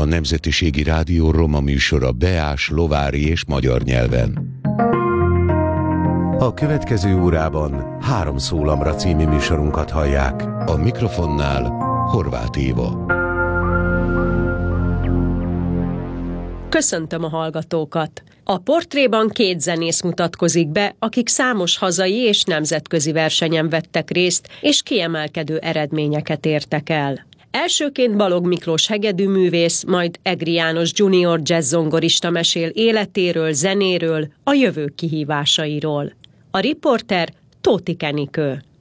Nemzetiségi Rádió roma műsora beás, lovári és magyar nyelven. A következő órában 3 szólamra című műsorunkat hallják. A mikrofonnál Horváth Éva. Köszöntöm a hallgatókat! A portréban 2 zenész mutatkozik be, akik számos hazai és nemzetközi versenyen vettek részt, és kiemelkedő eredményeket értek el. Elsőként Balogh Miklós hegedűművész, majd Egri János junior jazz-zongorista mesél életéről, zenéről, a jövő kihívásairól. A riporter Tóth Enikő.